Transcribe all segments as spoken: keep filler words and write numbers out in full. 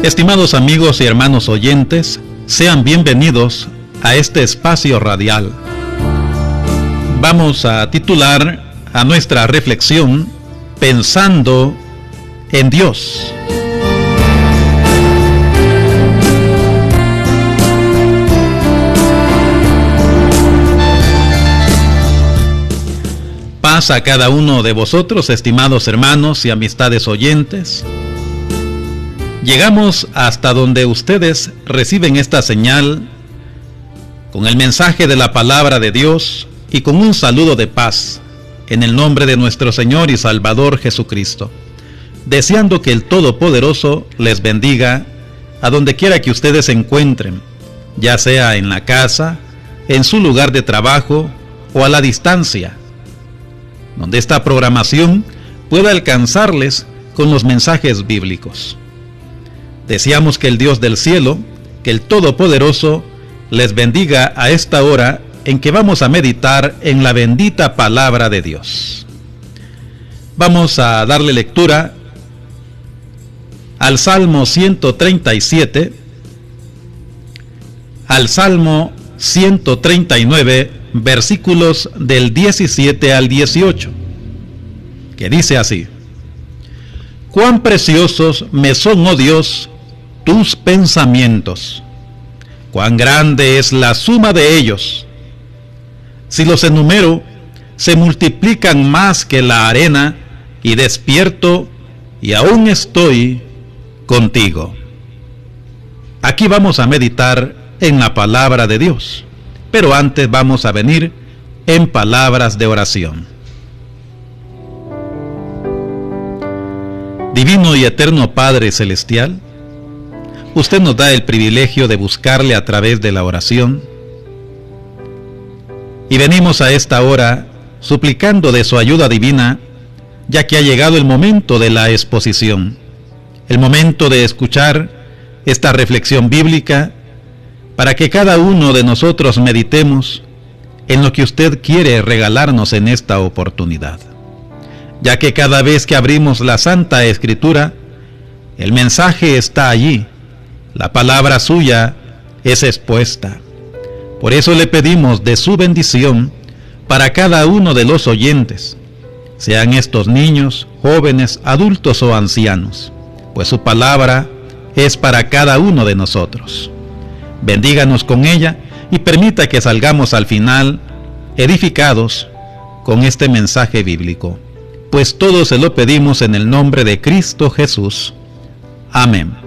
Estimados amigos y hermanos oyentes, sean bienvenidos a este espacio radial. Vamos a titular a nuestra reflexión Pensando en Dios. Paz a cada uno de vosotros, estimados hermanos y amistades oyentes. Llegamos hasta donde ustedes reciben esta señal con el mensaje de la palabra de Dios y con un saludo de paz en el nombre de nuestro Señor y Salvador Jesucristo, deseando que el Todopoderoso les bendiga a donde quiera que ustedes se encuentren, ya sea en la casa, en su lugar de trabajo o a la distancia, donde esta programación pueda alcanzarles con los mensajes bíblicos. Deseamos que el Dios del cielo, que el Todopoderoso, les bendiga a esta hora en que vamos a meditar en la bendita palabra de Dios. Vamos a darle lectura al Salmo ciento treinta y siete, al Salmo ciento treinta y nueve, versículos del diecisiete al dieciocho, que dice así: Cuán preciosos me son, oh Dios, tus pensamientos, cuán grande es la suma de ellos. Si los enumero, se multiplican más que la arena, y despierto, y aún estoy contigo. Aquí vamos a meditar en la palabra de Dios, pero antes vamos a venir en palabras de oración. Divino y eterno Padre Celestial, usted nos da el privilegio de buscarle a través de la oración, y venimos a esta hora suplicando de su ayuda divina, ya que ha llegado el momento de la exposición, el momento de escuchar esta reflexión bíblica, para que cada uno de nosotros meditemos en lo que usted quiere regalarnos en esta oportunidad, ya que cada vez que abrimos la Santa Escritura, el mensaje está allí, la palabra suya es expuesta. Por eso le pedimos de su bendición para cada uno de los oyentes, sean estos niños, jóvenes, adultos o ancianos, pues su palabra es para cada uno de nosotros. Bendíganos con ella y permita que salgamos al final edificados con este mensaje bíblico, pues todo se lo pedimos en el nombre de Cristo Jesús. Amén.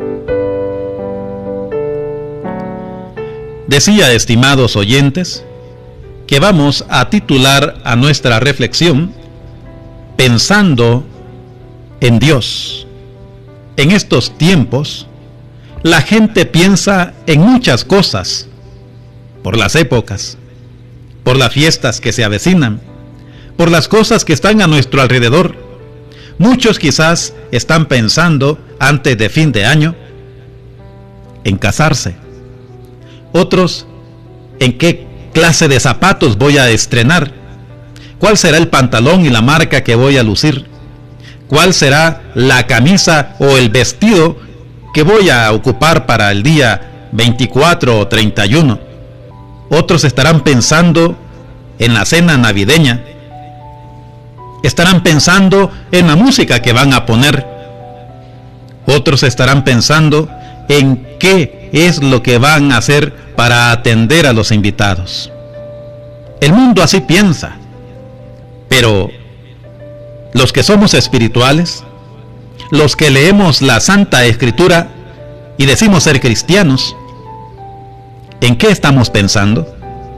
Decía, estimados oyentes, que vamos a titular a nuestra reflexión Pensando en Dios. En estos tiempos, la gente piensa en muchas cosas, por las épocas, por las fiestas que se avecinan, por las cosas que están a nuestro alrededor. Muchos quizás están pensando antes de fin de año en casarse. Otros, ¿en qué clase de zapatos voy a estrenar? ¿Cuál será el pantalón y la marca que voy a lucir? ¿Cuál será la camisa o el vestido que voy a ocupar para el día veinticuatro o treinta y uno? Otros estarán pensando en la cena navideña. Estarán pensando en la música que van a poner. Otros estarán pensando en qué es lo que van a hacer para atender a los invitados. El mundo así piensa, pero los que somos espirituales, los que leemos la Santa Escritura y decimos ser cristianos, ¿en qué estamos pensando?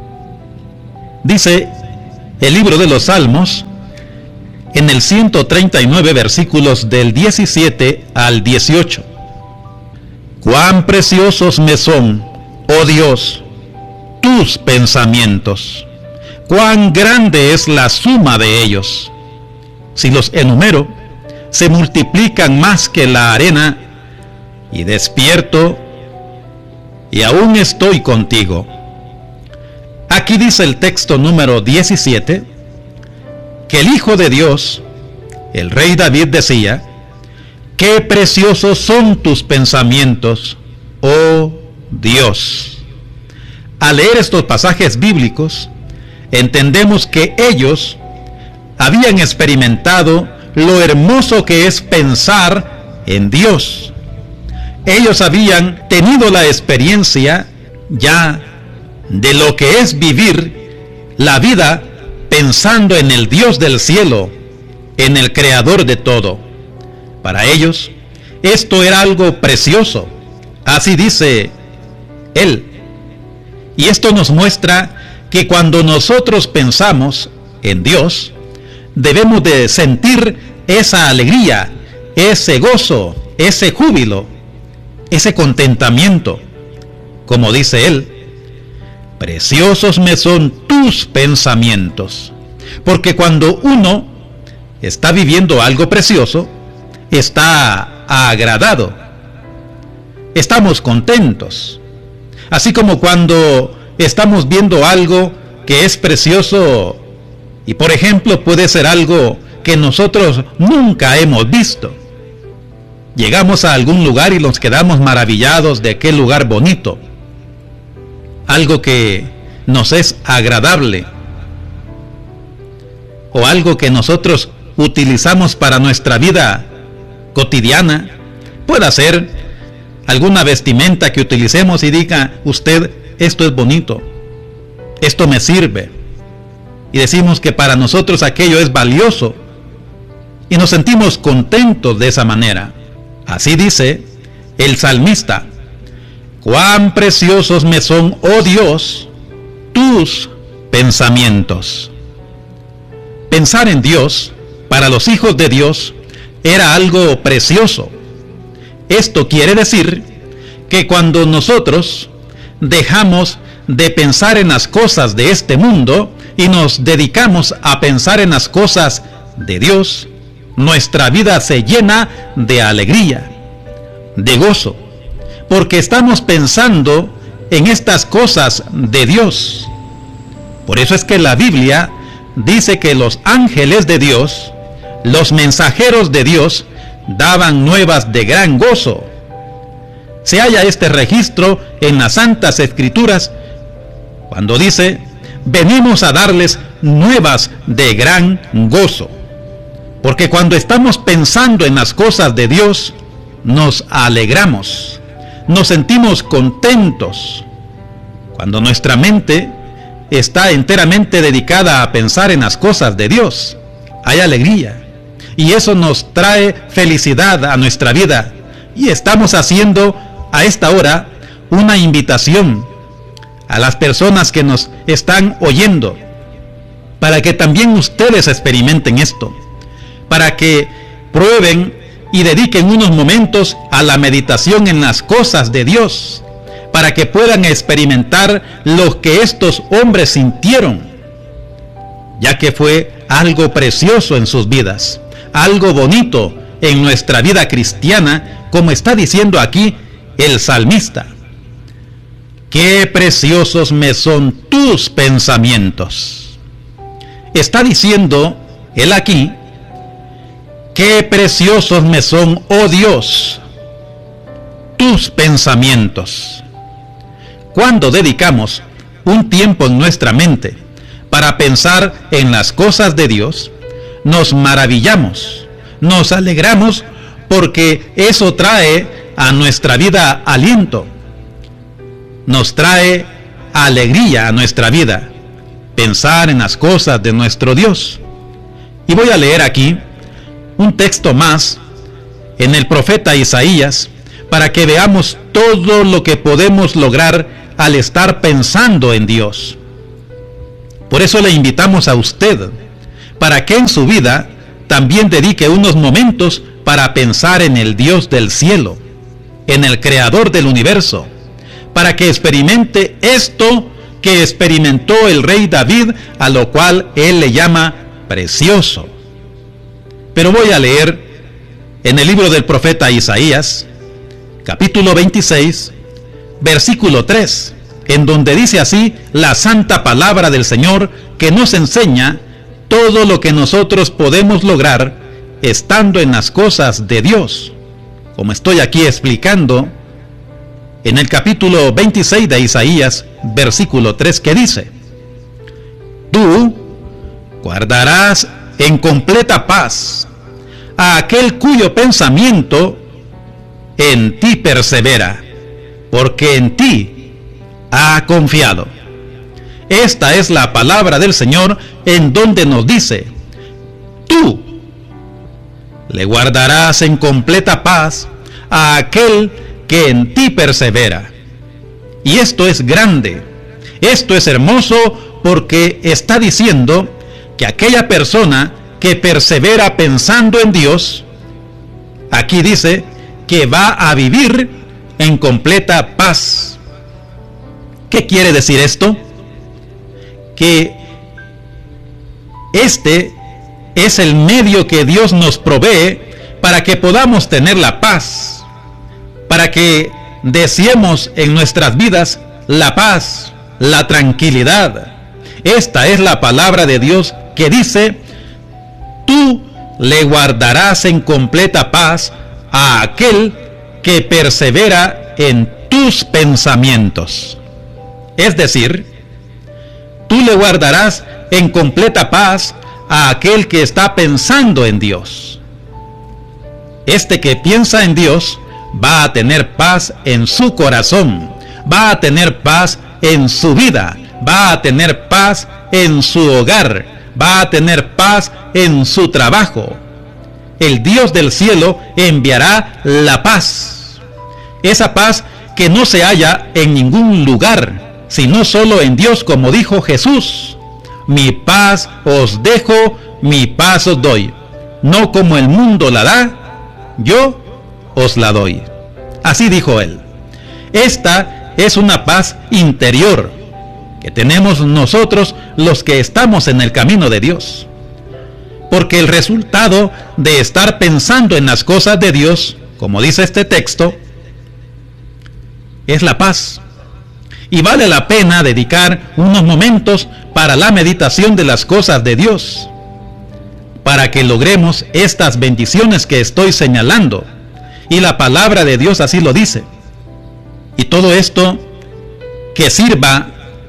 Dice el libro de los Salmos, en el ciento treinta y nueve, versículos del diecisiete al dieciocho. Cuán preciosos me son, oh Dios, tus pensamientos, cuán grande es la suma de ellos. Si los enumero, se multiplican más que la arena, y despierto, y aún estoy contigo. Aquí dice el texto número diecisiete, que el Hijo de Dios, el Rey David, decía: Qué preciosos son tus pensamientos, oh Dios. Al leer estos pasajes bíblicos, entendemos que ellos habían experimentado lo hermoso que es pensar en Dios. Ellos habían tenido la experiencia ya de lo que es vivir la vida pensando en el Dios del cielo, en el Creador de todo. Para ellos, esto era algo precioso. Así dice él. Y esto nos muestra que cuando nosotros pensamos en Dios, debemos de sentir esa alegría, ese gozo, ese júbilo, ese contentamiento. Como dice él, preciosos me son tus pensamientos. Porque cuando uno está viviendo algo precioso, está agradado, estamos contentos. Así como cuando estamos viendo algo que es precioso y, por ejemplo, puede ser algo que nosotros nunca hemos visto. Llegamos a algún lugar y nos quedamos maravillados de aquel lugar bonito, algo que nos es agradable, o algo que nosotros utilizamos para nuestra vida cotidiana. Puede ser alguna vestimenta que utilicemos y diga usted, esto es bonito, esto me sirve, y decimos que para nosotros aquello es valioso y nos sentimos contentos de esa manera. Así dice el salmista: cuán preciosos me son, oh Dios, tus pensamientos. Pensar en Dios para los hijos de Dios era algo precioso. Esto quiere decir que cuando nosotros dejamos de pensar en las cosas de este mundo y nos dedicamos a pensar en las cosas de Dios, nuestra vida se llena de alegría, de gozo, porque estamos pensando en estas cosas de Dios. Por eso es que la Biblia dice que los ángeles de Dios, los mensajeros de Dios, daban nuevas de gran gozo. Se halla este registro en las Santas Escrituras cuando dice: venimos a darles nuevas de gran gozo. Porque cuando estamos pensando en las cosas de Dios, nos alegramos, nos sentimos contentos. Cuando nuestra mente está enteramente dedicada a pensar en las cosas de Dios, hay alegría. Y eso nos trae felicidad a nuestra vida. Y estamos haciendo a esta hora una invitación a las personas que nos están oyendo, para que también ustedes experimenten esto, para que prueben y dediquen unos momentos a la meditación en las cosas de Dios, para que puedan experimentar lo que estos hombres sintieron, ya que fue algo precioso en sus vidas, algo bonito en nuestra vida cristiana, como está diciendo aquí el salmista. Qué preciosos me son tus pensamientos. Está diciendo él aquí: qué preciosos me son, oh Dios, tus pensamientos. Cuando dedicamos un tiempo en nuestra mente para pensar en las cosas de Dios, nos maravillamos, nos alegramos, porque eso trae a nuestra vida aliento, nos trae alegría a nuestra vida, pensar en las cosas de nuestro Dios. Y voy a leer aquí un texto más en el profeta Isaías, para que veamos todo lo que podemos lograr al estar pensando en Dios. Por eso le invitamos a usted, para que en su vida también dedique unos momentos para pensar en el Dios del cielo, en el Creador del universo, para que experimente esto que experimentó el rey David, a lo cual él le llama precioso. Pero voy a leer en el libro del profeta Isaías, capítulo veintiséis, versículo tres, en donde dice así la santa palabra del Señor, que nos enseña todo lo que nosotros podemos lograr estando en las cosas de Dios. como estoy aquí explicando, en el capítulo veintiséis de Isaías, versículo tres, que dice: tú guardarás en completa paz a aquel cuyo pensamiento en ti persevera, porque en ti ha confiado. Esta es la palabra del Señor, en donde nos dice: tú le guardarás en completa paz a aquel que en ti persevera. Y esto es grande, esto es hermoso, porque está diciendo que aquella persona que persevera pensando en Dios, aquí dice que va a vivir en completa paz. ¿Qué quiere decir esto? Que este es el medio que Dios nos provee para que podamos tener la paz, para que deseemos en nuestras vidas la paz, la tranquilidad. Esta es la palabra de Dios que dice: tú le guardarás en completa paz a aquel que persevera en tus pensamientos. Es decir, tú le guardarás en completa paz a aquel que está pensando en Dios. Este que piensa en Dios va a tener paz en su corazón, va a tener paz en su vida, va a tener paz en su hogar, va a tener paz en su trabajo. El Dios del cielo enviará la paz, esa paz que no se halla en ningún lugar, sino solo en Dios, como dijo Jesús: mi paz os dejo, mi paz os doy, no como el mundo la da, yo os la doy. Así dijo él. Esta es una paz interior que tenemos nosotros los que estamos en el camino de Dios, porque el resultado de estar pensando en las cosas de Dios, como dice este texto, es la paz. Y vale la pena dedicar unos momentos para la meditación de las cosas de Dios, para que logremos estas bendiciones que estoy señalando. Y la palabra de Dios así lo dice. Y todo esto que sirva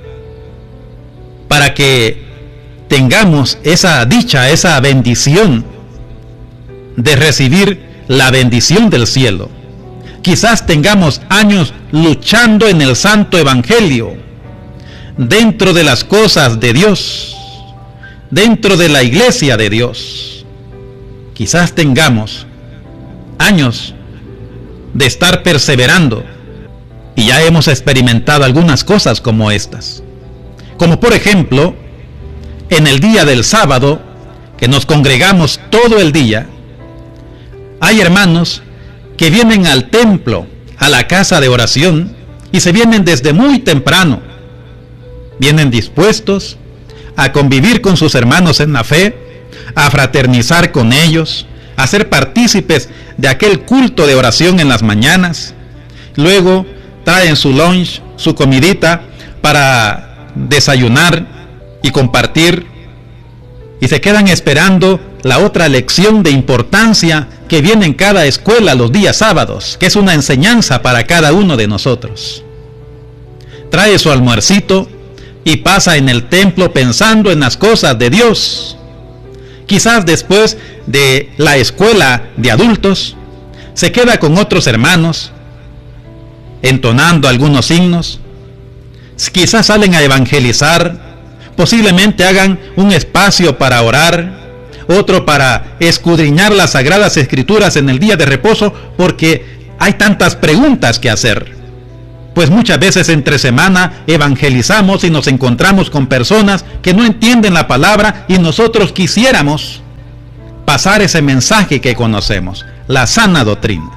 para que tengamos esa dicha, esa bendición de recibir la bendición del cielo. Quizás tengamos años luchando en el santo evangelio, dentro de las cosas de Dios, dentro de la iglesia de Dios. Quizás tengamos años de estar perseverando, y ya hemos experimentado algunas cosas como estas. Como por ejemplo, en el día del sábado, que nos congregamos todo el día, hay hermanos que vienen al templo, a la casa de oración, y se vienen desde muy temprano. Vienen dispuestos a convivir con sus hermanos en la fe, a fraternizar con ellos, a ser partícipes de aquel culto de oración en las mañanas. Luego traen su lunch, su comidita para desayunar y compartir, y se quedan esperando la otra lección de importancia que viene en cada escuela los días sábados, que es una enseñanza para cada uno de nosotros. Trae su almuercito y pasa en el templo pensando en las cosas de Dios. Quizás después de la escuela de adultos, se queda con otros hermanos, entonando algunos himnos. Quizás salen a evangelizar, posiblemente hagan un espacio para orar, otro para escudriñar las sagradas escrituras en el día de reposo, porque hay tantas preguntas que hacer. Pues muchas veces entre semana evangelizamos y nos encontramos con personas que no entienden la palabra, y nosotros quisiéramos pasar ese mensaje que conocemos, la sana doctrina.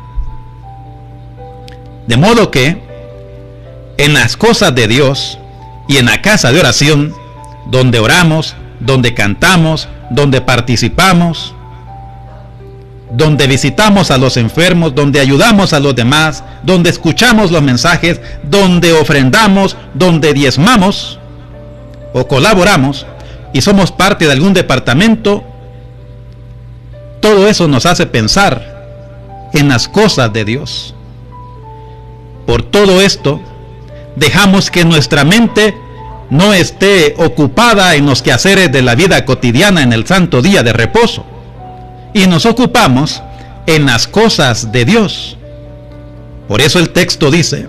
De modo que en las cosas de Dios y en la casa de oración, donde oramos, donde cantamos, donde participamos, donde visitamos a los enfermos, donde ayudamos a los demás, donde escuchamos los mensajes, donde ofrendamos, donde diezmamos o colaboramos y somos parte de algún departamento, todo eso nos hace pensar en las cosas de Dios. Por todo esto, dejamos que nuestra mente no esté ocupada en los quehaceres de la vida cotidiana en el santo día de reposo, y nos ocupamos en las cosas de Dios. Por eso el texto dice: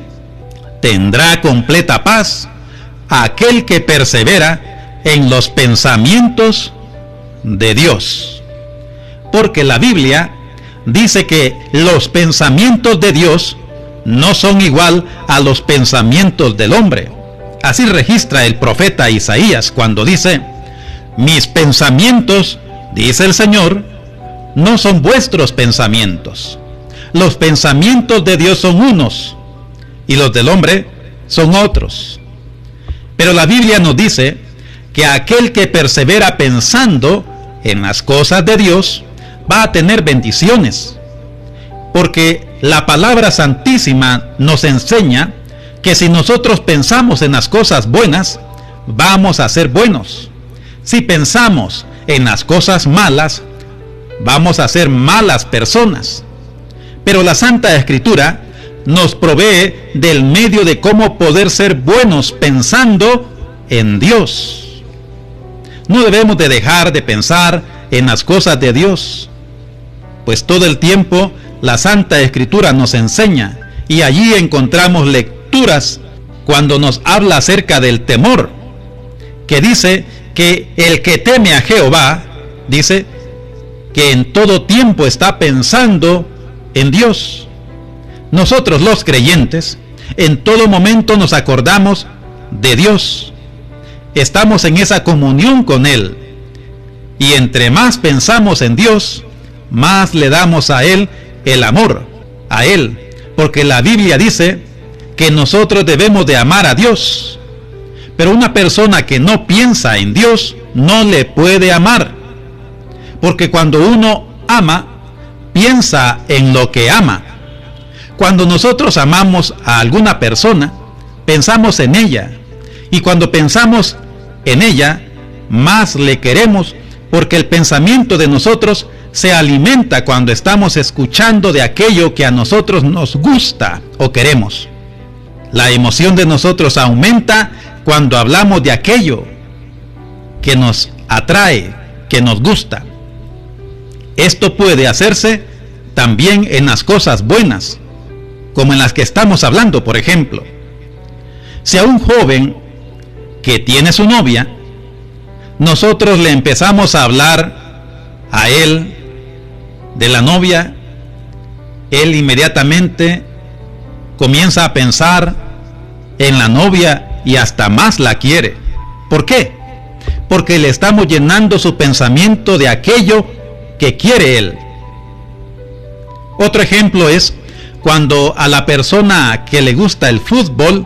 tendrá completa paz aquel que persevera en los pensamientos de Dios. Porque la Biblia dice que los pensamientos de Dios no son igual a los pensamientos del hombre. Así registra el profeta Isaías cuando dice: mis pensamientos, dice el Señor, no son vuestros pensamientos. Los pensamientos de Dios son unos y los del hombre son otros. Pero la Biblia nos dice que aquel que persevera pensando en las cosas de Dios va a tener bendiciones, porque la palabra santísima nos enseña que si nosotros pensamos en las cosas buenas, vamos a ser buenos. Si pensamos en las cosas malas, vamos a ser malas personas. Pero la Santa Escritura nos provee del medio de cómo poder ser buenos pensando en Dios. No debemos de dejar de pensar en las cosas de Dios, pues todo el tiempo la Santa Escritura nos enseña, y allí encontramos lecturas cuando nos habla acerca del temor, que dice que el que teme a Jehová, dice que en todo tiempo está pensando en Dios. Nosotros los creyentes en todo momento nos acordamos de Dios, estamos en esa comunión con Él, y entre más pensamos en Dios, más le damos a Él el amor, a Él, porque la Biblia dice que nosotros debemos de amar a Dios. Pero una persona que no piensa en Dios no le puede amar, porque cuando uno ama, piensa en lo que ama. Cuando nosotros amamos a alguna persona, pensamos en ella, y cuando pensamos en ella, más le queremos, porque el pensamiento de nosotros se alimenta cuando estamos escuchando de aquello que a nosotros nos gusta o queremos. La emoción de nosotros aumenta cuando hablamos de aquello que nos atrae, que nos gusta. Esto puede hacerse también en las cosas buenas, como en las que estamos hablando, por ejemplo. Si a un joven que tiene su novia, nosotros le empezamos a hablar a él de la novia, él inmediatamente comienza a pensar en la novia y hasta más la quiere. ¿Por qué? Porque le estamos llenando su pensamiento de aquello que quiere él. Otro ejemplo es cuando a la persona que le gusta el fútbol,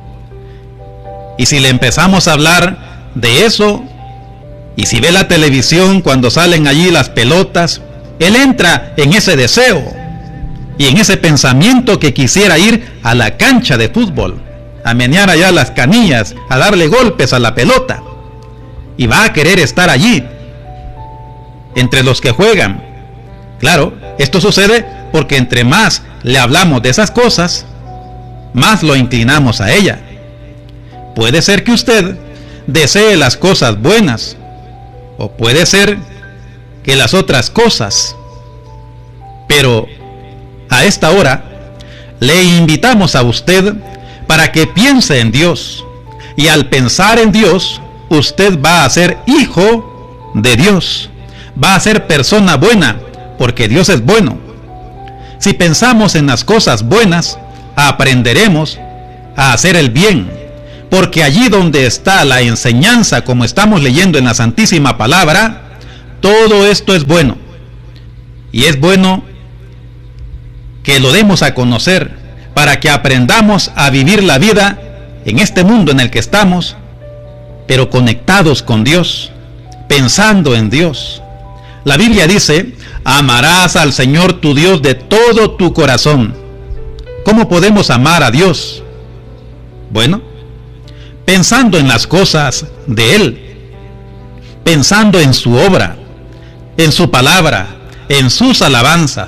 y si le empezamos a hablar de eso, y si ve la televisión cuando salen allí las pelotas, él entra en ese deseo y en ese pensamiento que quisiera ir a la cancha de fútbol, a menear allá las canillas, a darle golpes a la pelota, y va a querer estar allí entre los que juegan. Claro, esto sucede porque entre más le hablamos de esas cosas, más lo inclinamos a ella. Puede ser que usted desee las cosas buenas, o puede ser que las otras cosas, pero a esta hora le invitamos a usted para que piense en Dios, y al pensar en Dios, usted va a ser hijo de Dios, va a ser persona buena, porque Dios es bueno. Si pensamos en las cosas buenas, aprenderemos a hacer el bien, porque allí donde está la enseñanza, como estamos leyendo en la Santísima Palabra, todo esto es bueno, y es bueno que lo demos a conocer, para que aprendamos a vivir la vida en este mundo en el que estamos, pero conectados con Dios, pensando en Dios. La Biblia dice: amarás al Señor tu Dios de todo tu corazón. ¿Cómo podemos amar a Dios? Bueno, pensando en las cosas de Él, pensando en su obra, en su palabra, en sus alabanzas,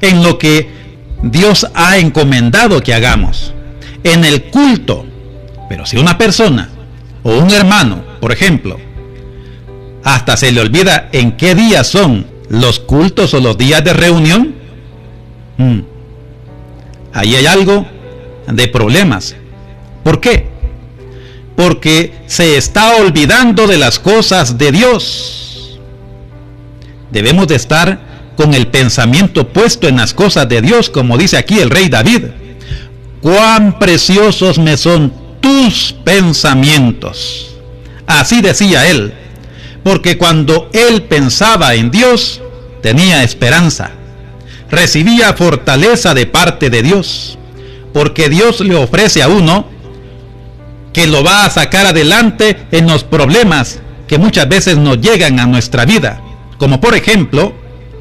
en lo que Dios ha encomendado que hagamos, en el culto. Pero si una persona o un hermano, por ejemplo, hasta se le olvida en qué días son los cultos o los días de reunión, hmm, ahí hay algo de problemas. ¿Por qué? Porque se está olvidando de las cosas de Dios. Debemos de estar con el pensamiento puesto en las cosas de Dios, como dice aquí el rey David. Cuán preciosos me son tus pensamientos. Así decía él, porque cuando él pensaba en Dios, tenía esperanza, recibía fortaleza de parte de Dios, porque Dios le ofrece a uno que lo va a sacar adelante en los problemas que muchas veces nos llegan a nuestra vida. Como por ejemplo,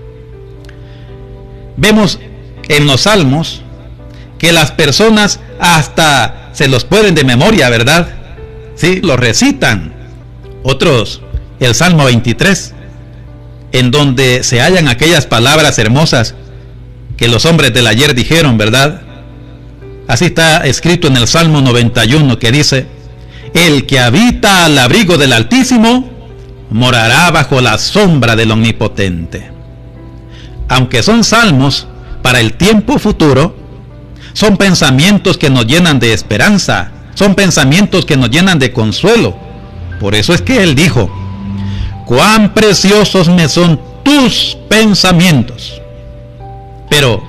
vemos en los salmos que las personas hasta se los pueden de memoria, ¿verdad? Sí, los recitan. Otros, el Salmo veintitrés, en donde se hallan aquellas palabras hermosas que los hombres del ayer dijeron, ¿verdad? Así está escrito en el Salmo noventa y uno, que dice: el que habita al abrigo del Altísimo morará bajo la sombra del Omnipotente. Aunque son salmos para el tiempo futuro, son pensamientos que nos llenan de esperanza, son pensamientos que nos llenan de consuelo. Por eso es que él dijo: cuán preciosos me son tus pensamientos. Pero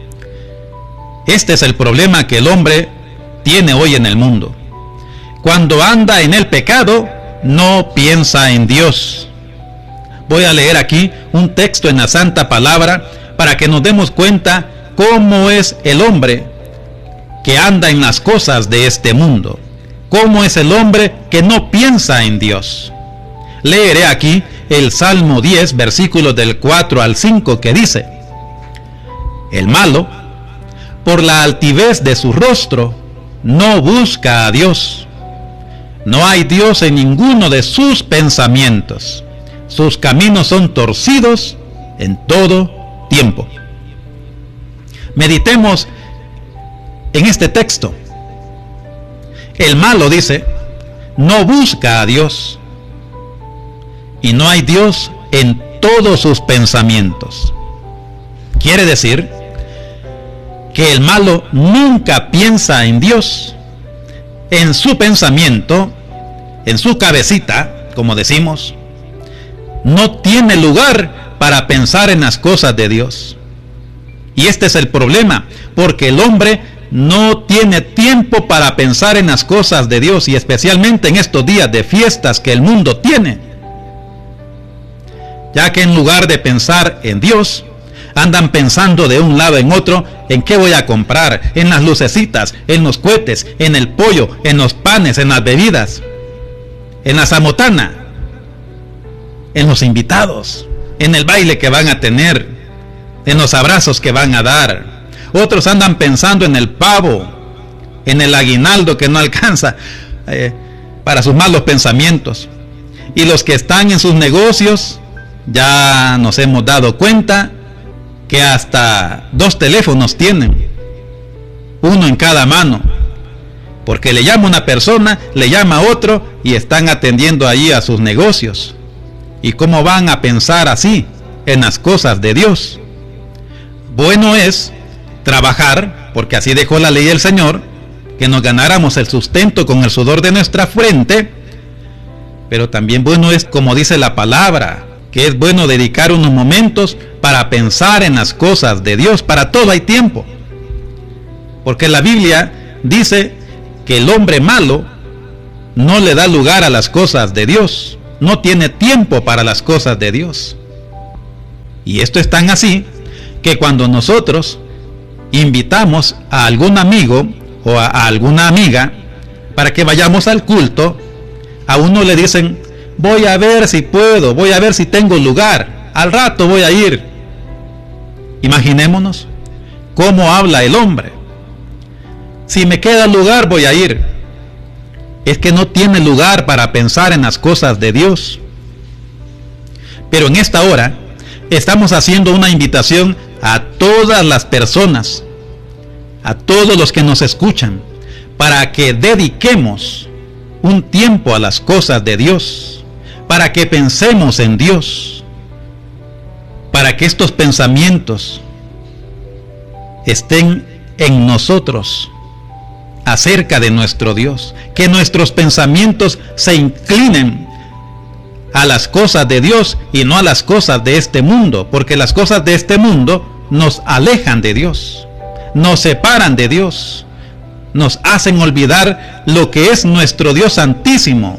este es el problema que el hombre tiene hoy en el mundo. Cuando anda en el pecado, no piensa en Dios. Voy a leer aquí un texto en la Santa Palabra para que nos demos cuenta cómo es el hombre que anda en las cosas de este mundo. Cómo es el hombre que no piensa en Dios. Leeré aquí el Salmo diez, versículos del cuatro al cinco, que dice: el malo, por la altivez de su rostro, no busca a Dios. No hay Dios en ninguno de sus pensamientos. Sus caminos son torcidos en todo tiempo. Meditemos en este texto. El malo, dice, no busca a Dios. Y no hay Dios en todos sus pensamientos. Quiere decir que el malo nunca piensa en Dios. En su pensamiento, en su cabecita, como decimos, no tiene lugar para pensar en las cosas de Dios. Y este es el problema, porque el hombre no tiene tiempo para pensar en las cosas de Dios, y especialmente en estos días de fiestas que el mundo tiene. Ya que en lugar de pensar en Dios, andan pensando de un lado en otro en qué voy a comprar, en las lucecitas, en los cohetes, en el pollo, en los panes, en las bebidas, en la zamotana, en los invitados, en el baile que van a tener, en los abrazos que van a dar. Otros andan pensando en el pavo, en el aguinaldo que no alcanza eh, para sus malos pensamientos. Y los que están en sus negocios, ya nos hemos dado cuenta que hasta dos teléfonos tienen, uno en cada mano, porque le llama una persona, le llama a otro y están atendiendo allí a sus negocios. ¿Y cómo van a pensar así en las cosas de Dios? Bueno es trabajar, porque así dejó la ley del Señor, que nos ganáramos el sustento con el sudor de nuestra frente, pero también bueno es, como dice la palabra, que es bueno dedicar unos momentos para pensar en las cosas de Dios. Para todo hay tiempo, porque la Biblia dice que el hombre malo no le da lugar a las cosas de Dios, no tiene tiempo para las cosas de Dios. Y esto es tan así que cuando nosotros invitamos a algún amigo o a, a alguna amiga para que vayamos al culto, a uno le dicen: voy a ver si puedo, voy a ver si tengo lugar, al rato voy a ir. Imaginémonos cómo habla el hombre. Si me queda lugar, voy a ir. Es que no tiene lugar para pensar en las cosas de Dios. Pero en esta hora, estamos haciendo una invitación a todas las personas, a todos los que nos escuchan, para que dediquemos un tiempo a las cosas de Dios, para que pensemos en Dios, para que estos pensamientos estén en nosotros acerca de nuestro Dios, que nuestros pensamientos se inclinen a las cosas de Dios y no a las cosas de este mundo, porque las cosas de este mundo nos alejan de Dios, nos separan de Dios, nos hacen olvidar lo que es nuestro Dios santísimo,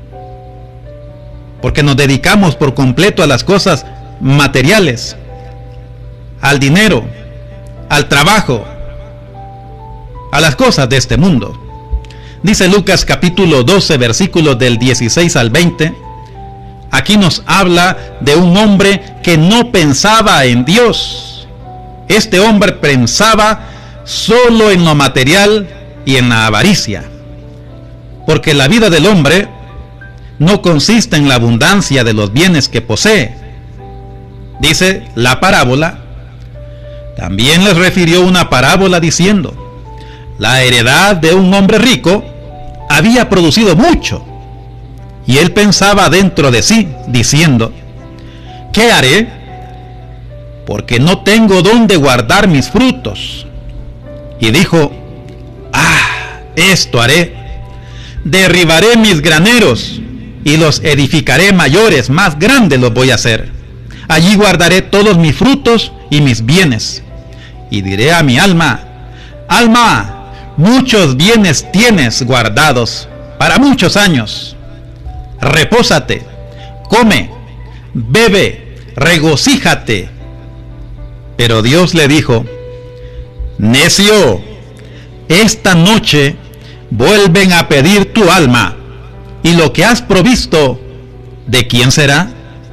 porque nos dedicamos por completo a las cosas materiales, al dinero, al trabajo, a las cosas de este mundo. Dice Lucas capítulo doce, versículos del dieciséis al veinte. Aquí nos habla de un hombre que no pensaba en Dios. Este hombre pensaba solo en lo material y en la avaricia, porque la vida del hombre no consiste en la abundancia de los bienes que posee. Dice la parábola. También les refirió una parábola diciendo: la heredad de un hombre rico había producido mucho, y él pensaba dentro de sí, diciendo: ¿qué haré? Porque no tengo dónde guardar mis frutos. Y dijo: ah, esto haré. Derribaré mis graneros y los edificaré mayores, más grandes los voy a hacer. Allí guardaré todos mis frutos y mis bienes. Y diré a mi alma: alma, muchos bienes tienes guardados para muchos años. Repósate, come, bebe, regocíjate. Pero Dios le dijo: necio, esta noche vuelven a pedir tu alma, y lo que has provisto, ¿de quién será?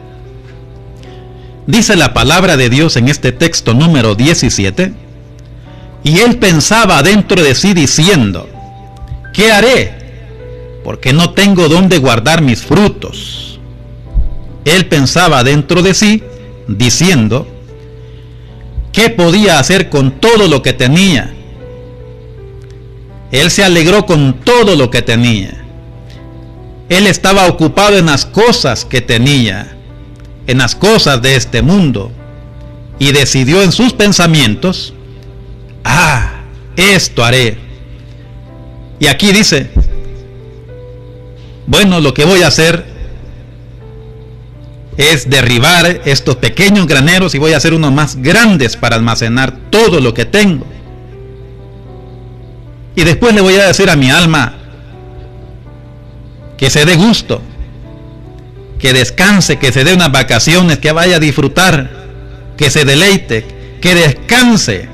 Dice la palabra de Dios en este texto número diecisiete: y él pensaba dentro de sí diciendo: ¿qué haré? Porque no tengo dónde guardar mis frutos. Él pensaba dentro de sí diciendo: ¿qué podía hacer con todo lo que tenía? Él se alegró con todo lo que tenía. Él estaba ocupado en las cosas que tenía, en las cosas de este mundo, y decidió en sus pensamientos: ah, esto haré. Y aquí dice: bueno, lo que voy a hacer es derribar estos pequeños graneros y voy a hacer unos más grandes para almacenar todo lo que tengo. Y después le voy a decir a mi alma que se dé gusto, que descanse, que se dé unas vacaciones, que vaya a disfrutar, que se deleite, que descanse.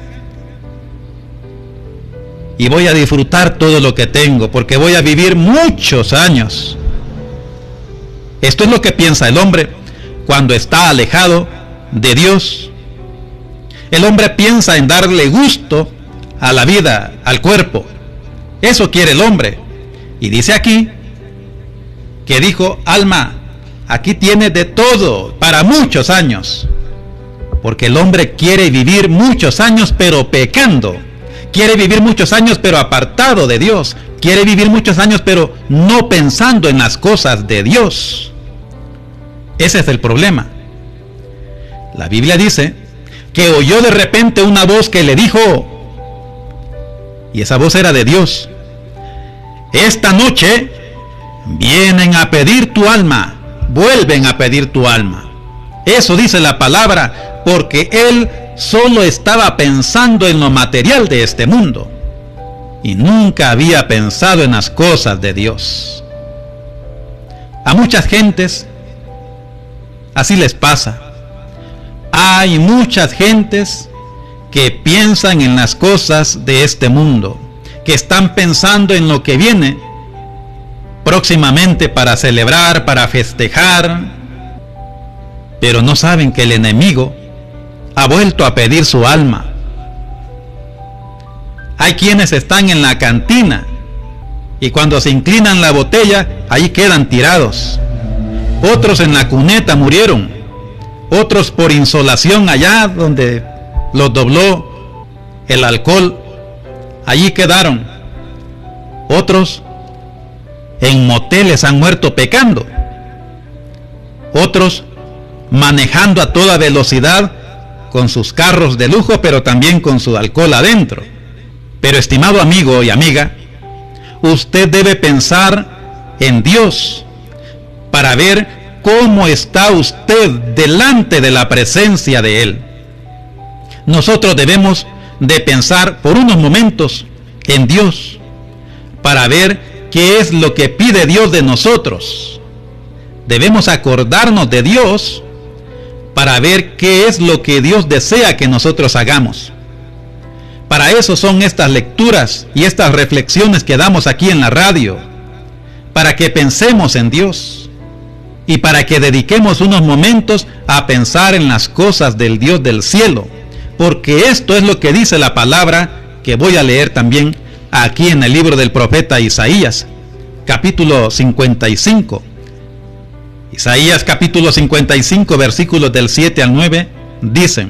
Y voy a disfrutar todo lo que tengo, porque voy a vivir muchos años. Esto es lo que piensa el hombre cuando está alejado de Dios. El hombre piensa en darle gusto a la vida, al cuerpo. Eso quiere el hombre. Y dice aquí que dijo: alma, aquí tienes de todo para muchos años. Porque el hombre quiere vivir muchos años pero pecando. Quiere vivir muchos años pero apartado de Dios. Quiere vivir muchos años pero no pensando en las cosas de Dios. Ese es el problema. La Biblia dice que oyó de repente una voz que le dijo, y esa voz era de Dios: esta noche vienen a pedir tu alma, vuelven a pedir tu alma. Eso dice la palabra, porque él solo estaba pensando en lo material de este mundo y nunca había pensado en las cosas de Dios. A muchas gentes así les pasa. Hay muchas gentes que piensan en las cosas de este mundo, que están pensando en lo que viene próximamente para celebrar, para festejar, pero no saben que el enemigo ha vuelto a pedir su alma. Hay quienes están en la cantina y cuando se inclinan la botella, ahí quedan tirados. Otros en la cuneta murieron. otros por insolación allá donde los dobló el alcohol, allí quedaron. Otros en moteles han muerto pecando. Otros manejando a toda velocidad con sus carros de lujo, pero también con su alcohol adentro. Pero estimado amigo y amiga, usted debe pensar en Dios para ver cómo está usted delante de la presencia de Él. Nosotros debemos de pensar por unos momentos en Dios para ver qué es lo que pide Dios de nosotros. Debemos acordarnos de Dios para ver qué es lo que Dios desea que nosotros hagamos. Para eso son estas lecturas y estas reflexiones que damos aquí en la radio, para que pensemos en Dios y para que dediquemos unos momentos a pensar en las cosas del Dios del cielo, porque esto es lo que dice la palabra que voy a leer también aquí en el libro del profeta Isaías, capítulo cincuenta y cinco. Isaías capítulo cincuenta y cinco, versículos del siete al nueve, dicen: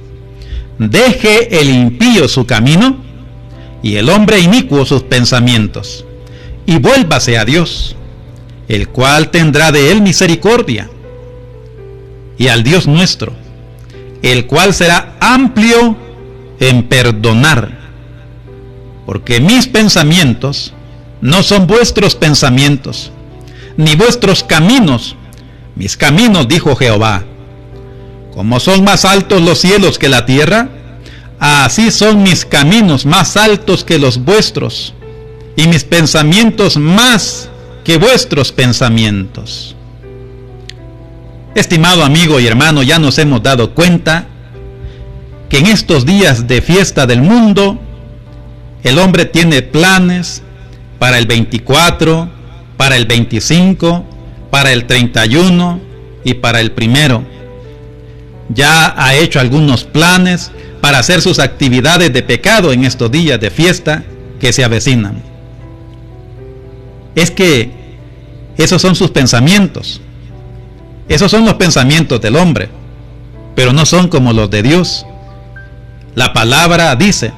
deje el impío su camino y el hombre inicuo sus pensamientos, y vuélvase a Dios, el cual tendrá de él misericordia, y al Dios nuestro, el cual será amplio en perdonar, porque mis pensamientos no son vuestros pensamientos, ni vuestros caminos mis caminos, dijo Jehová. Como son más altos los cielos que la tierra, así son mis caminos más altos que los vuestros, y mis pensamientos más que vuestros pensamientos. Estimado amigo y hermano, ya nos hemos dado cuenta que en estos días de fiesta del mundo, el hombre tiene planes para el veinticuatro, para el veinticinco, para el treinta y uno y para el primero. Ya ha hecho algunos planes para hacer sus actividades de pecado en estos días de fiesta que se avecinan. Es que esos son sus pensamientos. Esos son los pensamientos del hombre, pero no son como los de Dios. La palabra dice: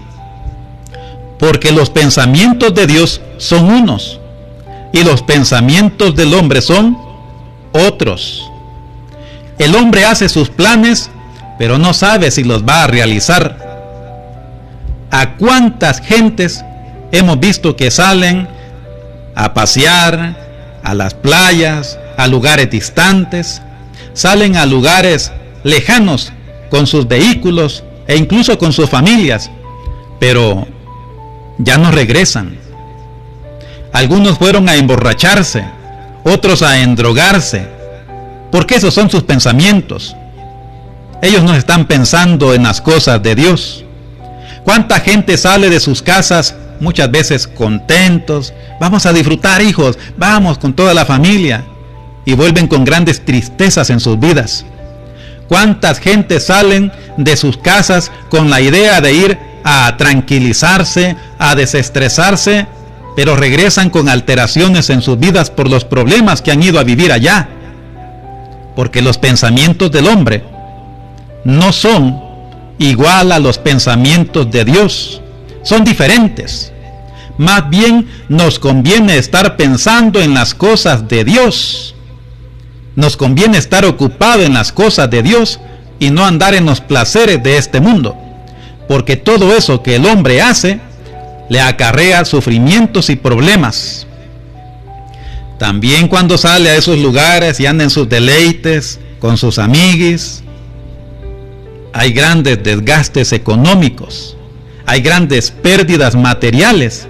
porque los pensamientos de Dios son unos, y los pensamientos del hombre son otros. El hombre hace sus planes, pero no sabe si los va a realizar. ¿A cuántas gentes hemos visto que salen a pasear a las playas, a lugares distantes, salen a lugares lejanos con sus vehículos e incluso con sus familias, pero ya no regresan? Algunos fueron a emborracharse, otros a endrogarse, porque esos son sus pensamientos. Ellos no están pensando en las cosas de Dios. ¿Cuánta gente sale de sus casas muchas veces contentos? Vamos a disfrutar, hijos, vamos con toda la familia, y vuelven con grandes tristezas en sus vidas. ¿Cuántas gentes salen de sus casas con la idea de ir a tranquilizarse, a desestresarse, pero regresan con alteraciones en sus vidas por los problemas que han ido a vivir allá? Porque los pensamientos del hombre no son igual a los pensamientos de Dios, son diferentes. Más bien nos conviene estar pensando en las cosas de Dios. Nos conviene estar ocupado en las cosas de Dios y no andar en los placeres de este mundo, porque todo eso que el hombre hace le acarrea sufrimientos y problemas. También cuando sale a esos lugares y anda en sus deleites con sus amiguis, hay grandes desgastes económicos, hay grandes pérdidas materiales,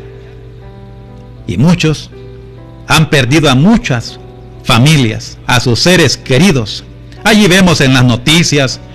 y muchos han perdido a muchas familias, a sus seres queridos. Allí vemos en las noticias